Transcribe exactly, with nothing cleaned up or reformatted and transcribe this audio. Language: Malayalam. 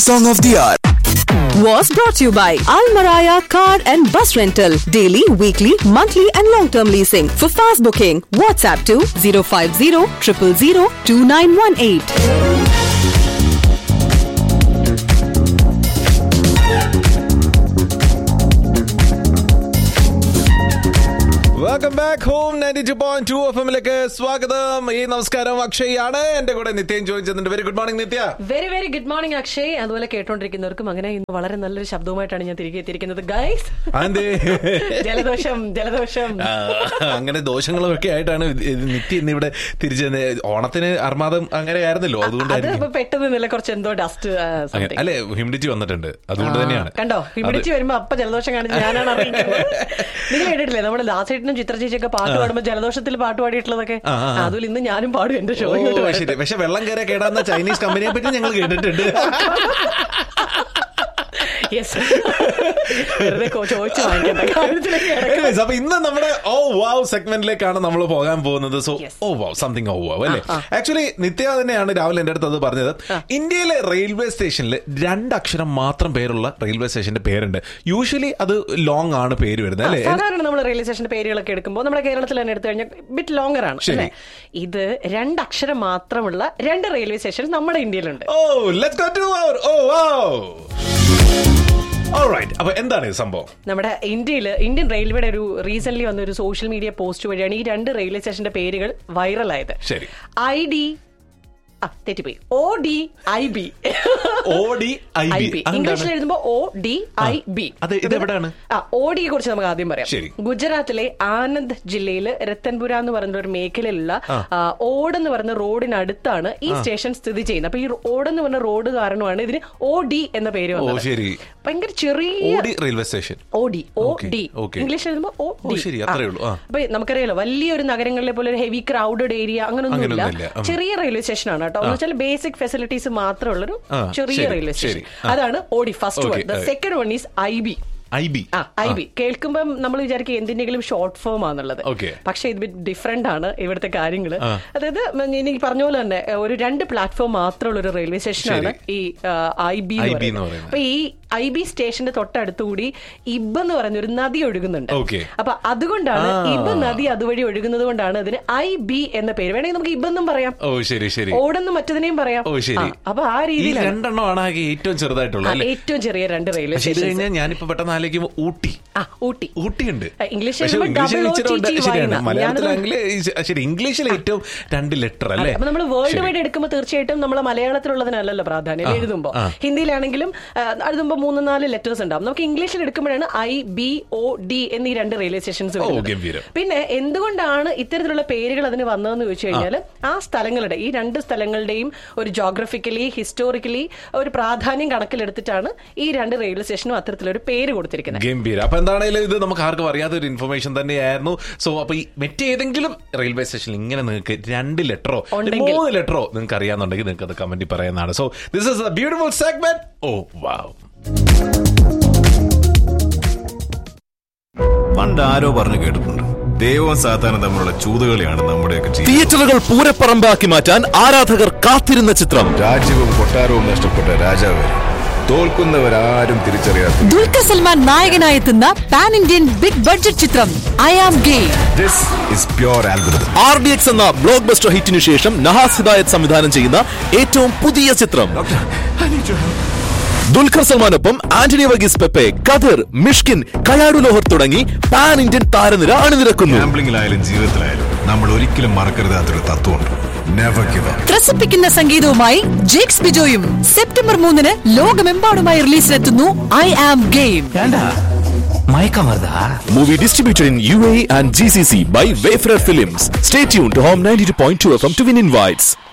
Song of the Hour was brought to you by Al Maraya Car and Bus Rental. Daily, weekly, monthly and long-term leasing. For fast booking, WhatsApp to zero five zero, zero zero zero, two nine one eight. Welcome back home ninety two point two F എമ്മിലേക്ക് സ്വാഗതം. ഈ നമസ്കാരം, അക്ഷയ് ആണ് എന്റെ കൂടെ. നിത്യം ചോദിച്ചിട്ടുണ്ട്. വെരി ഗുഡ് മോർണിംഗ് നിത്യ. Very very good morning Akshay. അതുപോലെ കേട്ടോണ്ടിരിക്കുന്നവർക്കും അങ്ങനെ ഇന്ന് വളരെ നല്ലൊരു ശബ്ദവുമായിട്ടാണ് ഞാൻ തിരികെ എത്തിയിരിക്കുന്നത്. ഗൈസ്, ജലദോഷം ജലദോഷം അങ്ങനെ ദോഷങ്ങളൊക്കെ ആയിട്ടാണ് നിത്യ ഇന്ന് ഇവിടെ തിരിച്ചു. ഓണത്തിന് അർമാദം അങ്ങനെ ആയിരുന്നല്ലോ, അതുകൊണ്ട് പെട്ടെന്ന് നില കുറച്ച് എന്തോ ഡസ്റ്റ് അല്ലെ ഹ്യൂമിഡിറ്റി വന്നിട്ടുണ്ട്, അതുകൊണ്ട് തന്നെയാണ്. കണ്ടോ, ഹ്യൂമിഡിറ്റി വരുമ്പോ അപ്പൊ ജലദോഷം കാണിച്ച് ഞാനാണ് അറിയിക്കുന്നത്. നിങ്ങൾ കേട്ടിട്ടില്ലേ നമ്മുടെ ദാസേട്ടനും ചിത്ര ചേച്ചിയൊക്കെ പാട്ട് പാടുമ്പോ ജലദോഷത്തിൽ പാട്ട് പാടിയിട്ടുള്ളതൊക്കെ? അതുപോലെ ഇന്ന് ഞാനും പാടും എന്റെ ഷോ. പക്ഷെ വെള്ളം കയറി കേടാന്ന ചൈനീസ് കമ്പനിയെ പറ്റി ഞങ്ങൾ കേട്ടിട്ടുണ്ട്. അപ്പൊ ഇന്ന് നമ്മുടെ ഓ വാവ് സെഗ്മെന്റിലേക്കാണ് നമ്മൾ പോകാൻ പോകുന്നത്. സോ ഓ വാവ് സംതിങ് ഓ വാവ് അല്ലേ. ആക്ച്വലി നിത്യ തന്നെയാണ് രാവിലെ എന്റെ അടുത്ത് അത് പറഞ്ഞത്. ഇന്ത്യയിലെ റെയിൽവേ സ്റ്റേഷനിൽ രണ്ടക്ഷരം മാത്രം പേരുള്ള റെയിൽവേ സ്റ്റേഷന്റെ പേരുണ്ട്. യൂഷ്വലി അത് ലോങ് ആണ് പേര് വരുന്നത് അല്ലേ. സാധാരണ നമ്മൾ റെയിൽവേ സ്റ്റേഷന്റെ പേരുകളൊക്കെ എടുക്കുമ്പോൾ നമ്മുടെ കേരളത്തിൽ തന്നെ എടുത്തു കഴിഞ്ഞാൽ ബിറ്റ് ലോങ്ങർ ആണ്. ഇത് രണ്ടക്ഷരം മാത്രമുള്ള രണ്ട് റെയിൽവേ സ്റ്റേഷൻ നമ്മുടെ ഇന്ത്യയിലുണ്ട്. ഓ ലെറ്റ്സ് ഗോ ടു അവർ ഓ വാവ്. അപ്പൊ എന്താണ് ഈ സംഭവം? നമ്മുടെ ഇന്ത്യയില് ഇന്ത്യൻ റെയിൽവേയുടെ ഒരു റീസെന്റ് വന്ന ഒരു സോഷ്യൽ മീഡിയ പോസ്റ്റ് വഴിയാണ് ഈ രണ്ട് റെയിൽവേ സ്റ്റേഷന്റെ പേരുകൾ വൈറലായത്. ഐ ഡി തെറ്റിപ്പോയി ഒ ഡി ഐ ബി ഇംഗ്ലീഷിൽ എഴുതുമ്പോ O D I B. O ഡിയെ കുറിച്ച് നമുക്ക് ആദ്യം പറയാം. ഗുജറാത്തിലെ ആനന്ദ് ജില്ലയില് രത്തൻപുര എന്ന് പറയുന്ന ഒരു മേഖലയിലുള്ള ഓട് എന്ന് പറയുന്ന റോഡിനടുത്താണ് ഈ സ്റ്റേഷൻ സ്ഥിതി ചെയ്യുന്നത്. അപ്പൊ ഈ ഓട് എന്ന് പറഞ്ഞ റോഡ് കാരണമാണ് ഇതിന് ഒ ഡി എന്ന പേര് വന്നത്. ഭയങ്കര ചെറിയ railway station. O D O D ഇംഗ്ലീഷിൽ എഴുതുമ്പോ ഒ ഡി. അപ്പൊ നമുക്കറിയാലോ, വലിയൊരു നഗരങ്ങളിലെ പോലെ ഒരു ഹെവി ക്രൗഡഡ് ഏരിയ അങ്ങനൊന്നുമില്ല. ചെറിയ റെയിൽവേ സ്റ്റേഷനാണ് കേട്ടോ. എന്ന് വെച്ചാൽ ബേസിക് ഫെസിലിറ്റീസ് മാത്രമുള്ളൊരു ചെറിയ റെയിൽവേ സ്റ്റേഷൻ. അതാണ് Audi first one. The second one is I B. I B I B കേൾക്കുമ്പോൾ നമ്മൾ വിചാരിക്കും എന്തിന്റെങ്കിലും ഷോർട്ട് ഫോം ആണെന്നുള്ളത്. പക്ഷെ ഇത് ഡിഫറെന്റ് ആണ് ഇവിടുത്തെ കാര്യങ്ങള്. അതായത് എനിക്ക് പറഞ്ഞ പോലെ തന്നെ ഒരു രണ്ട് പ്ലാറ്റ്ഫോം മാത്രമുള്ള ഒരു റെയിൽവേ സ്റ്റേഷനാണ് ഈ ഐ ബി എന്ന് പറയുന്നത്. അപ്പൊ ഈ ഐ ബി സ്റ്റേഷന്റെ തൊട്ടടുത്തുകൂടി ഇബ് എന്ന് പറയുന്ന ഒരു നദി ഒഴുകുന്നുണ്ട്. അപ്പൊ അതുകൊണ്ടാണ് ഇബ് നദി അതുവഴി ഒഴുകുന്നത് കൊണ്ടാണ് അതിന് ഐ ബി എന്ന പേര്. വേണമെങ്കിൽ നമുക്ക് ഇബെന്നും പറയാം, ഓടെന്നും മറ്റതിനെയും പറയാം. അപ്പൊ ആ രീതിയിലാണ് ഏറ്റവും ചെറുതായിട്ടുള്ള ഏറ്റവും ചെറിയ രണ്ട് റെയിൽവേ സ്റ്റേഷൻ. ഞാനിപ്പോ പെട്ടെന്ന് ഊട്ടി ഊട്ടി ഊട്ടിയുണ്ട്. ഇംഗ്ലീഷ് ഇംഗ്ലീഷിൽ ഏറ്റവും രണ്ട് ലെറ്റർ അല്ലേ. അപ്പൊ നമ്മൾ വേൾഡ് വൈഡ് എടുക്കുമ്പോൾ തീർച്ചയായിട്ടും നമ്മൾ മലയാളത്തിലുള്ളതിനല്ലല്ലോ പ്രാധാന്യം. എഴുതുമ്പോൾ ഹിന്ദിയിലാണെങ്കിലും എഴുതുമ്പോൾ മൂന്ന് നാല് ലെറ്റേഴ്സ് ഉണ്ടാവും. നമുക്ക് ഇംഗ്ലീഷിൽ എടുക്കുമ്പോഴാണ് ഐ ബി ഒ ഡി എന്നീ രണ്ട് റെയിൽവേ സ്റ്റേഷൻസ് വരുന്നത്. പിന്നെ എന്തുകൊണ്ടാണ് ഇത്തരത്തിലുള്ള പേരുകൾ അതിന് വന്നതെന്ന് ചോദിച്ചു കഴിഞ്ഞാൽ ആ സ്ഥലങ്ങളുടെ ഈ രണ്ട് സ്ഥലങ്ങളുടെയും ഒരു ജോഗ്രഫിക്കലി ഹിസ്റ്റോറിക്കലി ഒരു പ്രാധാന്യം കണക്കിലെടുത്തിട്ടാണ് ഈ രണ്ട് റെയിൽവേ സ്റ്റേഷനും അത്തരത്തിലൊരു പേര് കൊടുത്തിരിക്കുന്നത്. ഗംഭീര. അപ്പൊ എന്താണെങ്കിലും ഇത് നമുക്ക് ആർക്കും അറിയാത്തൊരു ഇൻഫർമേഷൻ തന്നെയായിരുന്നു. സോ അപ്പൊ ഈ മറ്റേതെങ്കിലും റെയിൽവേ സ്റ്റേഷനിൽ ഇങ്ങനെ നിങ്ങൾക്ക് രണ്ട് ലെറ്ററോ മൂന്ന് ലെറ്ററോ നിങ്ങൾക്ക് അറിയാന്നുണ്ടെങ്കിൽ നിങ്ങൾക്ക് അത് കമന്റിൽ പറയുന്നതാണ്. So this is A beautiful segment. ഓ വാവ്. പണ്ട് ആരോ പറഞ്ഞു കേട്ടിട്ടുണ്ട്, ദൈവവും സാത്താനും തമ്മിലുള്ള ചൂതുകളിയാണ് നമ്മുടെയൊക്കെ. തിയേറ്ററുകൾ പൂരപ്പറമ്പാക്കി മാറ്റാൻ ആരാധകർ കാത്തിരുന്ന ചിത്രം. രാജ്യവും കൊട്ടാരവും നഷ്ടപ്പെട്ട രാജാവ് തോൽക്കുന്നവരാരും തിരിച്ചറിയാത്ത Dulquer Salman നായകനായെത്തുന്ന pan Indian big budget ചിത്രം I am game. This is pure algorithm. R D X എന്ന ബ്ലോക്ക് ബസ്റ്റർ ഹിറ്റിനു ശേഷം നഹാസ് ഹിദായത്ത് സംവിധാനം ചെയ്യുന്ന ഏറ്റവും പുതിയ ചിത്രം. ദുൽഖർ സൽമാനൊപ്പം ആന്റണി വർഗീസ് പെപ്പെ, കഥർ, മിഷ്കിൻ, കയാടു ലോഹർ തുടങ്ങി പാൻ ഇന്ത്യൻ താരനിര അണിനിരക്കുന്നു. ഗാംബ്ലിംഗിലായാലും ജീവിതത്തിലായാലും നമ്മൾ ഒരിക്കലും മറക്കരുതാത്തൊരു തത്വമുണ്ട്, never give up. ത്രസിപ്പിക്കുന്ന സംഗീതവുമായി Jakes ബിജോയും September മൂന്നിന് ലോകമെമ്പാടുമായി റിലീസിലെത്തുന്നു I am game. Movie distributed in U A E and G C C by Wayfarer Films. Stay tuned to Home ninety-two point two F M to win invites.